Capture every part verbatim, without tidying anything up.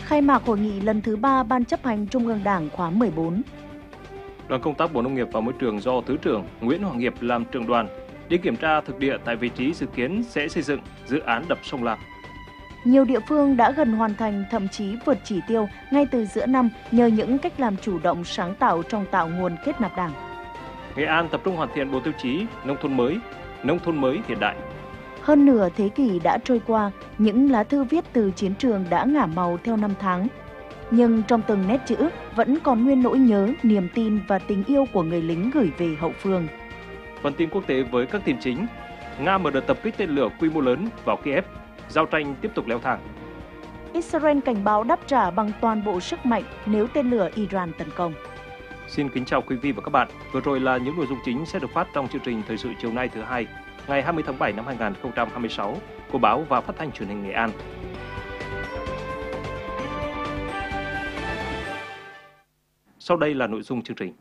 Khai mạc hội nghị lần thứ ba Ban chấp hành Trung ương Đảng khóa mười bốn. Đoàn công tác Bộ Nông nghiệp và Môi trường do Thứ trưởng Nguyễn Hoàng Hiệp làm trưởng đoàn đi kiểm tra thực địa tại vị trí dự kiến sẽ xây dựng dự án đập sông Lam. Nhiều địa phương đã gần hoàn thành, thậm chí vượt chỉ tiêu ngay từ giữa năm nhờ những cách làm chủ động sáng tạo trong tạo nguồn kết nạp Đảng. Nghệ An tập trung hoàn thiện bộ tiêu chí nông thôn mới, nông thôn mới hiện đại. Hơn nửa thế kỷ đã trôi qua, những lá thư viết từ chiến trường đã ngả màu theo năm tháng. Nhưng trong từng nét chữ vẫn còn nguyên nỗi nhớ, niềm tin và tình yêu của người lính gửi về hậu phương. Phần tin quốc tế với các tin chính. Nga mở đợt tập kích tên lửa quy mô lớn vào Kiev, giao tranh tiếp tục leo thang. Israel cảnh báo đáp trả bằng toàn bộ sức mạnh nếu tên lửa Iran tấn công. Xin kính chào quý vị và các bạn. Vừa rồi là những nội dung chính sẽ được phát trong chương trình Thời sự chiều nay thứ hai, ngày hai mươi tháng bảy năm hai nghìn không trăm hai mươi sáu của báo và phát thanh truyền hình Nghệ An. Sau đây là nội dung chương trình.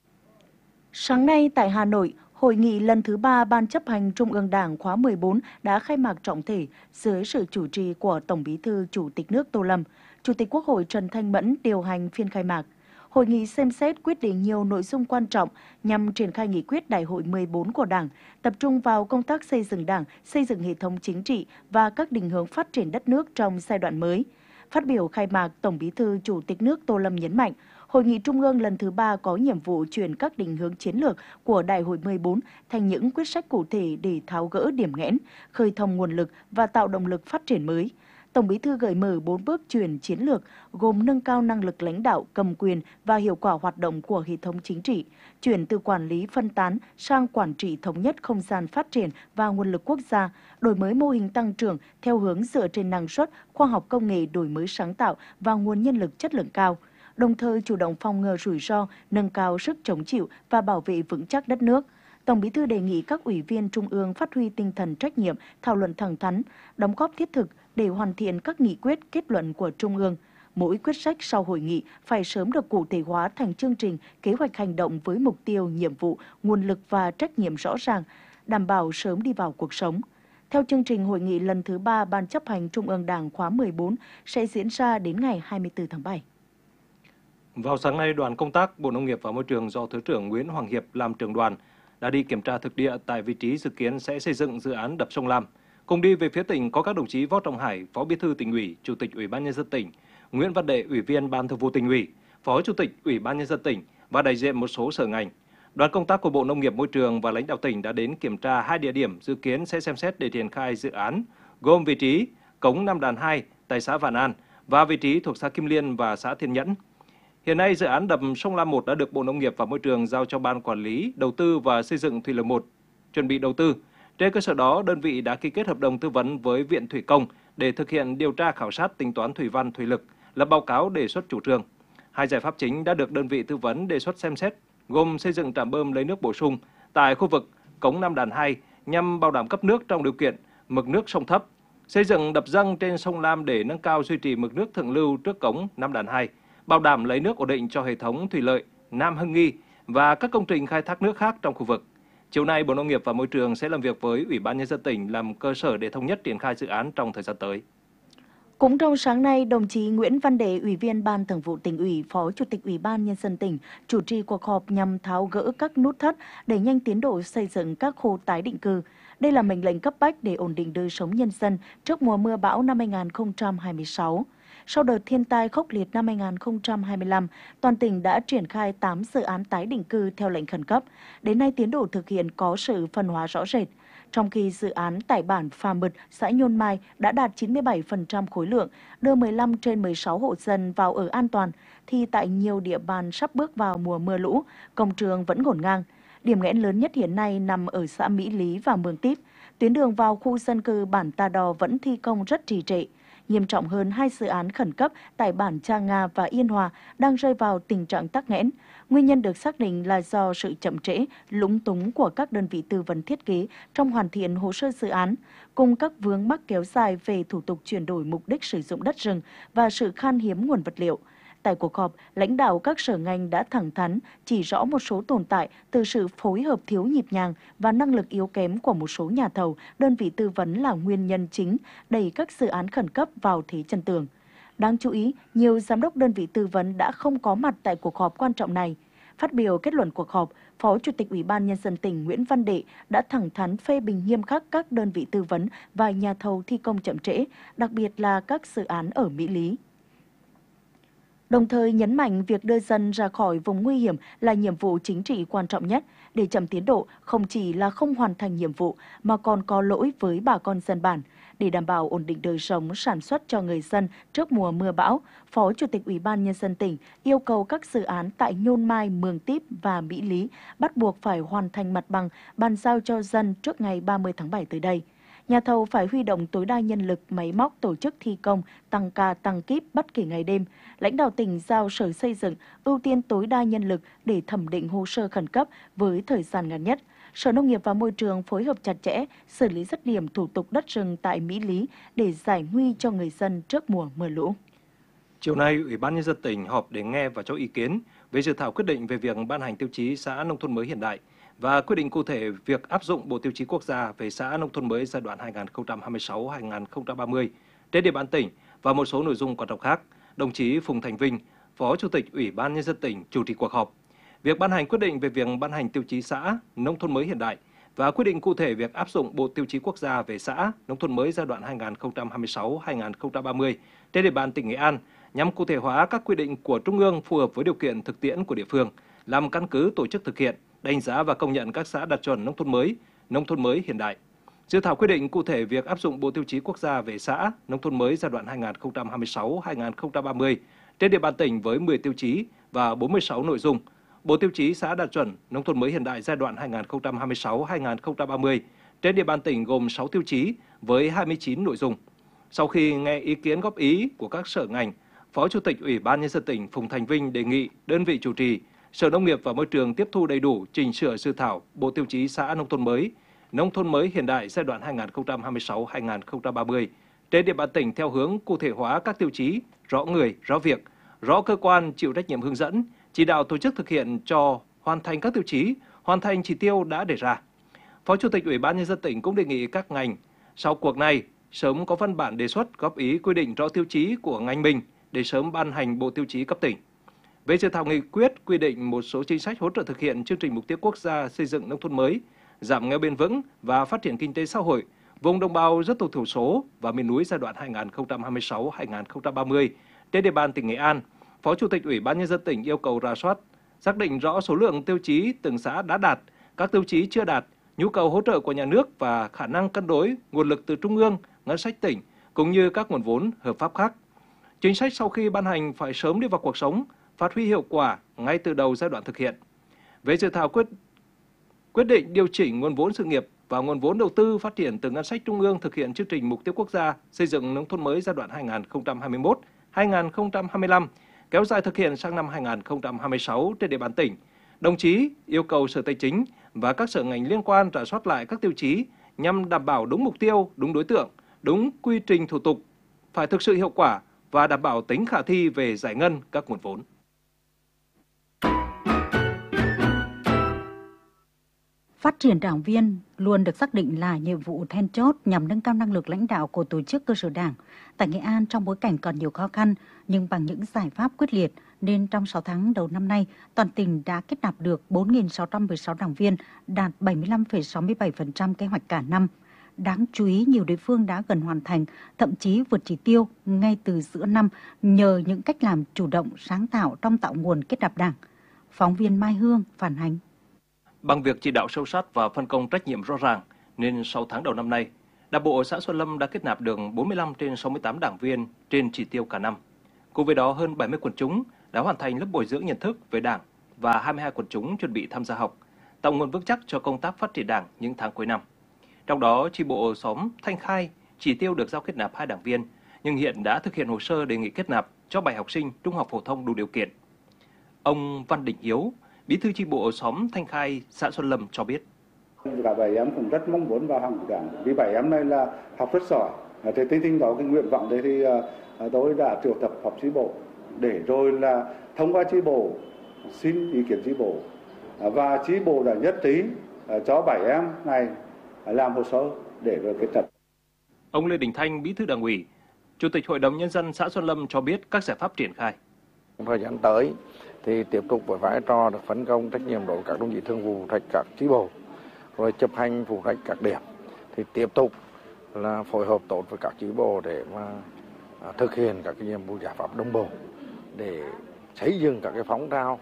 Sáng nay tại Hà Nội, hội nghị lần thứ ba Ban chấp hành Trung ương Đảng khóa mười bốn đã khai mạc trọng thể dưới sự chủ trì của Tổng Bí thư Chủ tịch nước Tô Lâm. Chủ tịch Quốc hội Trần Thanh Mẫn điều hành phiên khai mạc. Hội nghị xem xét quyết định nhiều nội dung quan trọng nhằm triển khai nghị quyết Đại hội mười bốn của Đảng, tập trung vào công tác xây dựng Đảng, xây dựng hệ thống chính trị và các định hướng phát triển đất nước trong giai đoạn mới. Phát biểu khai mạc, Tổng Bí thư Chủ tịch nước Tô Lâm nhấn mạnh, Hội nghị Trung ương lần thứ ba có nhiệm vụ chuyển các định hướng chiến lược của Đại hội mười bốn thành những quyết sách cụ thể để tháo gỡ điểm nghẽn, khơi thông nguồn lực và tạo động lực phát triển mới. Tổng Bí thư gợi mở bốn bước chuyển chiến lược gồm nâng cao năng lực lãnh đạo, cầm quyền và hiệu quả hoạt động của hệ thống chính trị, chuyển từ quản lý phân tán sang quản trị thống nhất không gian phát triển và nguồn lực quốc gia, đổi mới mô hình tăng trưởng theo hướng dựa trên năng suất, khoa học công nghệ, đổi mới sáng tạo và nguồn nhân lực chất lượng cao, đồng thời chủ động phòng ngừa rủi ro, nâng cao sức chống chịu và bảo vệ vững chắc đất nước. Tổng Bí thư đề nghị các ủy viên Trung ương phát huy tinh thần trách nhiệm, thảo luận thẳng thắn, đóng góp thiết thực để hoàn thiện các nghị quyết, kết luận của Trung ương. Mỗi quyết sách sau hội nghị phải sớm được cụ thể hóa thành chương trình, kế hoạch hành động với mục tiêu, nhiệm vụ, nguồn lực và trách nhiệm rõ ràng, đảm bảo sớm đi vào cuộc sống. Theo chương trình, hội nghị lần thứ ba Ban chấp hành Trung ương Đảng khóa mười bốn sẽ diễn ra đến ngày hai mươi tư tháng bảy. Vào sáng nay, đoàn công tác Bộ Nông nghiệp và Môi trường do Thứ trưởng Nguyễn Hoàng Hiệp làm trưởng đoàn đã đi kiểm tra thực địa tại vị trí dự kiến sẽ xây dựng dự án đập sông Lam. Cùng đi về phía tỉnh có các đồng chí Võ Trọng Hải, Phó Bí thư Tỉnh ủy, Chủ tịch Ủy ban Nhân dân tỉnh, Nguyễn Văn Đệ, Ủy viên Ban Thường vụ Tỉnh ủy, Phó Chủ tịch Ủy ban Nhân dân tỉnh và đại diện một số sở ngành. Đoàn công tác của Bộ Nông nghiệp Môi trường và lãnh đạo tỉnh đã đến kiểm tra hai địa điểm dự kiến sẽ xem xét để triển khai dự án, gồm vị trí cống Nam Đàn hai tại xã Vạn An và vị trí thuộc xã Kim Liên và xã Thiên Nhẫn. Hiện nay, dự án đập sông Lam một đã được Bộ Nông nghiệp và Môi trường giao cho Ban Quản lý, Đầu tư và Xây dựng Thủy lợi một chuẩn bị đầu tư. Trên cơ sở đó, đơn vị đã ký kết hợp đồng tư vấn với Viện Thủy công để thực hiện điều tra khảo sát tính toán thủy văn thủy lực, lập báo cáo đề xuất chủ trương. Hai giải pháp chính đã được đơn vị tư vấn đề xuất xem xét, gồm xây dựng trạm bơm lấy nước bổ sung tại khu vực cống Nam Đàn hai nhằm bảo đảm cấp nước trong điều kiện mực nước sông thấp, xây dựng đập dâng trên sông Lam để nâng cao duy trì mực nước thượng lưu trước cống Nam Đàn hai, bảo đảm lấy nước ổn định cho hệ thống thủy lợi Nam Hưng Nghi và các công trình khai thác nước khác trong khu vực. Chiều nay, Bộ Nông nghiệp và Môi trường sẽ làm việc với Ủy ban Nhân dân tỉnh làm cơ sở để thống nhất triển khai dự án trong thời gian tới. Cũng trong sáng nay, đồng chí Nguyễn Văn Đệ, Ủy viên Ban Thường vụ Tỉnh ủy, Phó Chủ tịch Ủy ban Nhân dân tỉnh, chủ trì cuộc họp nhằm tháo gỡ các nút thắt, đẩy nhanh tiến độ xây dựng các khu tái định cư. Đây là mệnh lệnh cấp bách để ổn định đời sống nhân dân trước mùa mưa bão năm hai nghìn không trăm hai mươi sáu. Sau đợt thiên tai khốc liệt năm hai nghìn không trăm hai mươi lăm, toàn tỉnh đã triển khai tám dự án tái định cư theo lệnh khẩn cấp. Đến nay, tiến độ thực hiện có sự phân hóa rõ rệt. Trong khi dự án tại bản Phà Mực, xã Nhôn Mai đã đạt chín mươi bảy phần trăm khối lượng, đưa mười lăm trên mười sáu hộ dân vào ở an toàn, thì tại nhiều địa bàn sắp bước vào mùa mưa lũ, công trường vẫn ngổn ngang. Điểm nghẽn lớn nhất hiện nay nằm ở xã Mỹ Lý và Mường Tiếp. Tuyến đường vào khu dân cư bản Ta Đò vẫn thi công rất trì trệ. Nghiêm trọng hơn, hai dự án khẩn cấp tại bản Cha Nga và Yên Hòa đang rơi vào tình trạng tắc nghẽn. Nguyên nhân được xác định là do sự chậm trễ, lúng túng của các đơn vị tư vấn thiết kế trong hoàn thiện hồ sơ dự án, cùng các vướng mắc kéo dài về thủ tục chuyển đổi mục đích sử dụng đất rừng và sự khan hiếm nguồn vật liệu. Tại cuộc họp, lãnh đạo các sở ngành đã thẳng thắn chỉ rõ một số tồn tại từ sự phối hợp thiếu nhịp nhàng và năng lực yếu kém của một số nhà thầu, đơn vị tư vấn là nguyên nhân chính đẩy các dự án khẩn cấp vào thế chân tường. Đáng chú ý, nhiều giám đốc đơn vị tư vấn đã không có mặt tại cuộc họp quan trọng này. Phát biểu kết luận cuộc họp, Phó Chủ tịch Ủy ban Nhân dân tỉnh Nguyễn Văn Đệ đã thẳng thắn phê bình nghiêm khắc các đơn vị tư vấn và nhà thầu thi công chậm trễ, đặc biệt là các dự án ở Mỹ Lý. Đồng thời nhấn mạnh việc đưa dân ra khỏi vùng nguy hiểm là nhiệm vụ chính trị quan trọng nhất. Để chậm tiến độ không chỉ là không hoàn thành nhiệm vụ mà còn có lỗi với bà con dân bản. Để đảm bảo ổn định đời sống sản xuất cho người dân trước mùa mưa bão, Phó Chủ tịch Ủy ban Nhân dân tỉnh yêu cầu các dự án tại Nhôn Mai, Mường Típ và Mỹ Lý bắt buộc phải hoàn thành mặt bằng, bàn giao cho dân trước ngày ba mươi tháng bảy tới đây. Nhà thầu phải huy động tối đa nhân lực, máy móc tổ chức thi công, tăng ca, tăng kíp bất kể ngày đêm. Lãnh đạo tỉnh giao Sở Xây dựng ưu tiên tối đa nhân lực để thẩm định hồ sơ khẩn cấp với thời gian ngắn nhất. Sở Nông nghiệp và Môi trường phối hợp chặt chẽ, xử lý dứt điểm thủ tục đất rừng tại Mỹ Lý để giải nguy cho người dân trước mùa mưa lũ. Chiều nay, Ủy ban Nhân dân tỉnh họp để nghe và cho ý kiến về dự thảo quyết định về việc ban hành tiêu chí xã nông thôn mới hiện đại và quyết định cụ thể việc áp dụng Bộ Tiêu chí Quốc gia về xã nông thôn mới giai đoạn hai nghìn không trăm hai mươi sáu đến hai nghìn không trăm ba mươi trên địa bàn tỉnh và một số nội dung quan trọng khác. Đồng chí Phùng Thành Vinh, Phó Chủ tịch Ủy ban Nhân dân tỉnh chủ trì cuộc họp. Việc ban hành quyết định về việc ban hành tiêu chí xã nông thôn mới hiện đại và quyết định cụ thể việc áp dụng Bộ Tiêu chí Quốc gia về xã nông thôn mới giai đoạn hai nghìn không trăm hai mươi sáu đến hai nghìn không trăm ba mươi trên địa bàn tỉnh Nghệ An nhằm cụ thể hóa các quy định của Trung ương phù hợp với điều kiện thực tiễn của địa phương, làm căn cứ tổ chức thực hiện, đánh giá và công nhận các xã đạt chuẩn nông thôn mới, nông thôn mới hiện đại. Dự thảo quyết định cụ thể việc áp dụng Bộ Tiêu chí Quốc gia về xã nông thôn mới giai đoạn hai nghìn không trăm hai mươi sáu đến hai nghìn không trăm ba mươi trên địa bàn tỉnh với mười tiêu chí và bốn mươi sáu nội dung. Bộ Tiêu chí xã đạt chuẩn nông thôn mới hiện đại giai đoạn hai nghìn không trăm hai mươi sáu đến hai nghìn không trăm ba mươi trên địa bàn tỉnh gồm sáu tiêu chí với hai mươi chín nội dung. Sau khi nghe ý kiến góp ý của các sở ngành, Phó Chủ tịch Ủy ban Nhân dân tỉnh Phùng Thành Vinh đề nghị đơn vị chủ trì, Sở Nông nghiệp và Môi trường tiếp thu đầy đủ chỉnh sửa dự thảo Bộ Tiêu chí xã nông thôn mới, nông thôn mới hiện đại giai đoạn hai nghìn không trăm hai mươi sáu đến hai nghìn không trăm ba mươi trên địa bàn tỉnh theo hướng cụ thể hóa các tiêu chí, rõ người, rõ việc, rõ cơ quan chịu trách nhiệm hướng dẫn, chỉ đạo tổ chức thực hiện cho hoàn thành các tiêu chí, hoàn thành chỉ tiêu đã đề ra. Phó Chủ tịch Ủy ban Nhân dân tỉnh cũng đề nghị các ngành sau cuộc này sớm có văn bản đề xuất góp ý quy định rõ tiêu chí của ngành mình để sớm ban hành Bộ Tiêu chí cấp tỉnh. Về dự thảo nghị quyết quy định một số chính sách hỗ trợ thực hiện chương trình mục tiêu quốc gia xây dựng nông thôn mới, giảm nghèo bền vững và phát triển kinh tế xã hội, vùng đồng bào dân tộc thiểu số và miền núi giai đoạn hai nghìn không trăm hai mươi sáu đến hai nghìn không trăm ba mươi trên địa bàn tỉnh Nghệ An, Phó Chủ tịch Ủy ban Nhân dân tỉnh yêu cầu rà soát, xác định rõ số lượng tiêu chí từng xã đã đạt, các tiêu chí chưa đạt, nhu cầu hỗ trợ của nhà nước và khả năng cân đối nguồn lực từ trung ương, ngân sách tỉnh cũng như các nguồn vốn hợp pháp khác. Chính sách sau khi ban hành phải sớm đi vào cuộc sống, phát huy hiệu quả ngay từ đầu giai đoạn thực hiện. Về dự thảo quyết quyết định điều chỉnh nguồn vốn sự nghiệp và nguồn vốn đầu tư phát triển từ ngân sách trung ương thực hiện chương trình mục tiêu quốc gia xây dựng nông thôn mới giai đoạn hai nghìn không trăm hai mươi mốt đến hai nghìn không trăm hai mươi lăm kéo dài thực hiện sang năm hai nghìn không trăm hai mươi sáu trên địa bàn tỉnh. Đồng chí yêu cầu Sở Tài chính và các sở ngành liên quan rà soát lại các tiêu chí nhằm đảm bảo đúng mục tiêu, đúng đối tượng, đúng quy trình thủ tục, phải thực sự hiệu quả và đảm bảo tính khả thi về giải ngân các nguồn vốn. Phát triển đảng viên luôn được xác định là nhiệm vụ then chốt nhằm nâng cao năng lực lãnh đạo của tổ chức cơ sở đảng. Tại Nghệ An, trong bối cảnh còn nhiều khó khăn, nhưng bằng những giải pháp quyết liệt, nên trong sáu tháng đầu năm nay, toàn tỉnh đã kết nạp được bốn nghìn sáu trăm mười sáu đảng viên, đạt bảy mươi lăm phẩy sáu mươi bảy phần trăm kế hoạch cả năm. Đáng chú ý, nhiều địa phương đã gần hoàn thành, thậm chí vượt chỉ tiêu ngay từ giữa năm nhờ những cách làm chủ động, sáng tạo trong tạo nguồn kết nạp đảng. Phóng viên Mai Hương phản ánh. Bằng việc chỉ đạo sâu sát và phân công trách nhiệm rõ ràng, nên sáu tháng đầu năm nay, Đảng bộ xã Xuân Lâm đã kết nạp được bốn mươi lăm trên sáu mươi tám đảng viên trên chỉ tiêu cả năm. Cùng với đó, hơn bảy mươi quần chúng đã hoàn thành lớp bồi dưỡng nhận thức về Đảng và hai mươi hai quần chúng chuẩn bị tham gia học, tạo nguồn vững chắc cho công tác phát triển Đảng những tháng cuối năm. Trong đó, chi bộ xóm Thanh Khai chỉ tiêu được giao kết nạp hai đảng viên, nhưng hiện đã thực hiện hồ sơ đề nghị kết nạp cho bảy học sinh trung học phổ thông đủ điều kiện. Ông Văn Đình Hiếu, Bí thư chi bộ xóm Thanh Khai, xã Xuân Lâm cho biết. Cả bảy em cũng rất mong muốn vào hàng của Đảng, vì bảy em này là học rất giỏi. Thế tinh tinh đó cái nguyện vọng đấy thì tôi đã triệu tập họp chi bộ để rồi là thông qua chi bộ xin ý kiến chi bộ, và chi bộ đã nhất trí cho bảy em này làm hồ sơ để rồi kết nạp. Ông Lê Đình Thanh, Bí thư Đảng ủy, Chủ tịch Hội đồng Nhân dân xã Xuân Lâm cho biết các giải pháp triển khai. Thời gian tới thì tiếp tục với vai trò được phân công trách nhiệm đối với các đồng chí thường vụ trách các chi bộ, rồi chấp hành phụ trách các điểm, thì tiếp tục là phối hợp tốt với các chi bộ để mà thực hiện các cái nhiệm vụ giải pháp đồng bộ để xây dựng các cái phong trào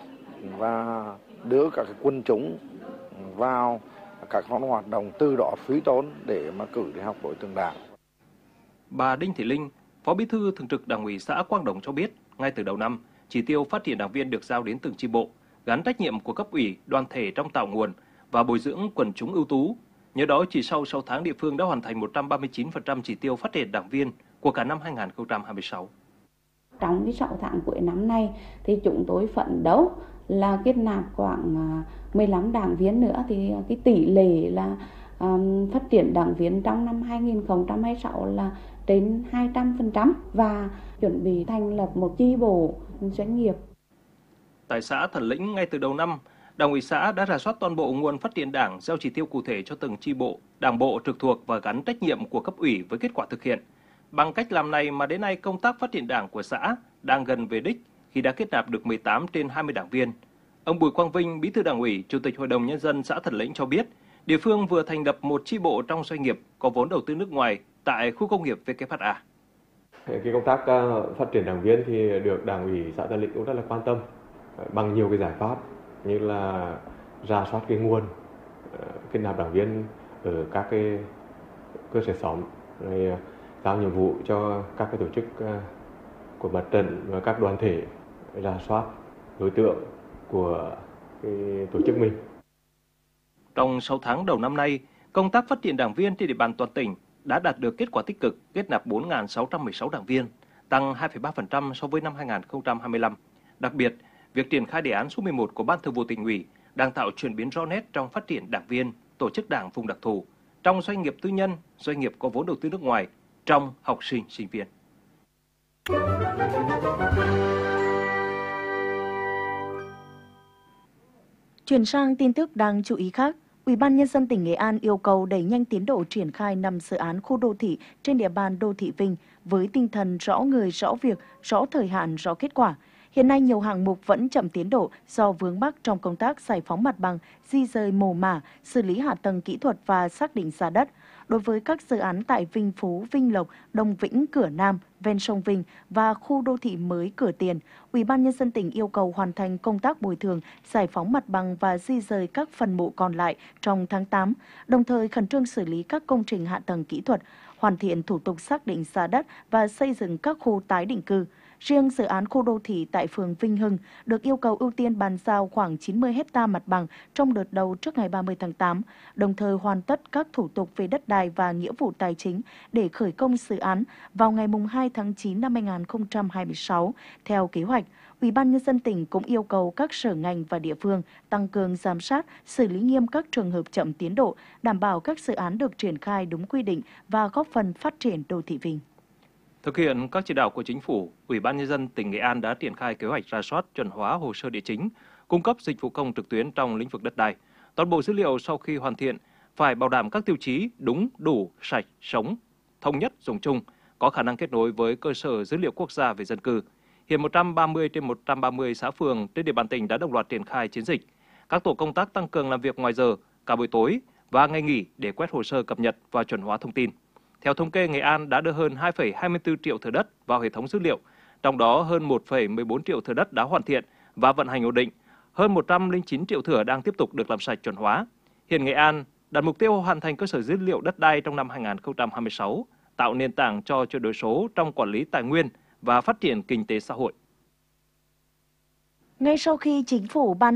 và đưa các cái quân chúng vào các phong hoạt động, từ đó suy tốn để mà cử đi học đối tượng đảng. Bà Đinh Thị Linh, Phó Bí thư Thường trực Đảng ủy xã Quang Đồng cho biết, ngay từ đầu năm, chỉ tiêu phát triển đảng viên được giao đến từng chi bộ, gắn trách nhiệm của cấp ủy, đoàn thể trong tạo nguồn và bồi dưỡng quần chúng ưu tú. Nhờ đó, chỉ sau sáu tháng địa phương đã hoàn thành một trăm ba mươi chín phần trăm chỉ tiêu phát triển đảng viên của cả năm hai nghìn không trăm hai mươi sáu. Trong cái sáu tháng cuối năm nay thì chúng tôi phấn đấu là kết nạp khoảng mười lăm đảng viên nữa, thì cái tỷ lệ là um, phát triển đảng viên trong năm hai nghìn không trăm hai mươi sáu là trên hai trăm phần trăm và chuẩn bị thành lập một chi bộ doanh nghiệp. Tại xã Thần Lĩnh, ngay từ đầu năm, Đảng ủy xã đã rà soát toàn bộ nguồn phát triển đảng, giao chỉ tiêu cụ thể cho từng chi bộ, đảng bộ trực thuộc và gắn trách nhiệm của cấp ủy với kết quả thực hiện. Bằng cách làm này mà đến nay công tác phát triển đảng của xã đang gần về đích khi đã kết nạp được mười tám trên hai mươi đảng viên. Ông Bùi Quang Vinh, Bí thư Đảng ủy, Chủ tịch Hội đồng Nhân dân xã Thần Lĩnh cho biết, địa phương vừa thành lập một chi bộ trong doanh nghiệp có vốn đầu tư nước ngoài tại khu công nghiệp vê kép hát a. Cái công tác phát triển đảng viên thì được Đảng ủy xã Thần Lĩnh cũng rất là quan tâm bằng nhiều cái giải pháp như là rà soát cái nguồn kết nạp đảng viên ở các cái cơ sở xóm, rồi giao nhiệm vụ cho các cái tổ chức của mặt trận và các đoàn thể rà soát đối tượng của cái tổ chức mình. Trong sáu tháng đầu năm nay, công tác phát triển đảng viên trên địa bàn toàn tỉnh đã đạt được kết quả tích cực, kết nạp bốn nghìn sáu trăm mười sáu đảng viên, tăng hai phẩy ba phần trăm so với năm hai nghìn không trăm hai mươi lăm. Đặc biệt, việc triển khai đề án số mười một của Ban Thường vụ Tỉnh ủy đang tạo chuyển biến rõ nét trong phát triển đảng viên, tổ chức đảng vùng đặc thù, trong doanh nghiệp tư nhân, doanh nghiệp có vốn đầu tư nước ngoài, trong học sinh, sinh viên. Chuyển sang tin tức đáng chú ý khác, Ủy ban Nhân dân tỉnh Nghệ An yêu cầu đẩy nhanh tiến độ triển khai năm dự án khu đô thị trên địa bàn đô thị Vinh với tinh thần rõ người, rõ việc, rõ thời hạn, rõ kết quả. Hiện nay nhiều hạng mục vẫn chậm tiến độ do vướng mắc trong công tác giải phóng mặt bằng, di rời mồ mả, xử lý hạ tầng kỹ thuật và xác định giá đất. Đối với các dự án tại Vinh Phú, Vinh Lộc, Đồng Vĩnh, Cửa Nam, ven sông Vinh và khu đô thị mới Cửa Tiền, Ủy ban Nhân dân tỉnh yêu cầu hoàn thành công tác bồi thường, giải phóng mặt bằng và di rời các phần mộ còn lại trong tháng tám, đồng thời khẩn trương xử lý các công trình hạ tầng kỹ thuật, hoàn thiện thủ tục xác định giá đất và xây dựng các khu tái định cư. Riêng dự án khu đô thị tại phường Vinh Hưng được yêu cầu ưu tiên bàn giao khoảng chín mươi héc ta mặt bằng trong đợt đầu trước ngày ba mươi tháng tám, đồng thời hoàn tất các thủ tục về đất đai và nghĩa vụ tài chính để khởi công dự án vào ngày hai tháng chín năm hai nghìn không trăm hai mươi sáu. Theo kế hoạch, Ủy ban Nhân dân tỉnh cũng yêu cầu các sở ngành và địa phương tăng cường giám sát, xử lý nghiêm các trường hợp chậm tiến độ, đảm bảo các dự án được triển khai đúng quy định và góp phần phát triển đô thị Vinh. Thực hiện các chỉ đạo của Chính phủ, Ủy ban Nhân dân tỉnh Nghệ An đã triển khai kế hoạch rà soát chuẩn hóa hồ sơ địa chính, cung cấp dịch vụ công trực tuyến trong lĩnh vực đất đai. Toàn bộ dữ liệu sau khi hoàn thiện phải bảo đảm các tiêu chí đúng, đủ, sạch, sống, thống nhất, dùng chung, có khả năng kết nối với cơ sở dữ liệu quốc gia về dân cư. Hiện một trăm ba mươi trên một trăm ba mươi xã phường trên địa bàn tỉnh đã đồng loạt triển khai chiến dịch. Các tổ công tác tăng cường làm việc ngoài giờ, cả buổi tối và ngày nghỉ để quét hồ sơ cập nhật và chuẩn hóa thông tin. Theo thống kê, Nghệ An đã đưa hơn hai phẩy hai mươi tư triệu thửa đất vào hệ thống dữ liệu, trong đó hơn một phẩy mười bốn triệu thửa đất đã hoàn thiện và vận hành ổn định, hơn một trăm lẻ chín triệu thửa đang tiếp tục được làm sạch chuẩn hóa. Hiện Nghệ An đặt mục tiêu hoàn thành cơ sở dữ liệu đất đai trong năm hai nghìn không trăm hai mươi sáu, tạo nền tảng cho chuyển đổi số trong quản lý tài nguyên và phát triển kinh tế xã hội. Ngay sau khi Chính phủ ban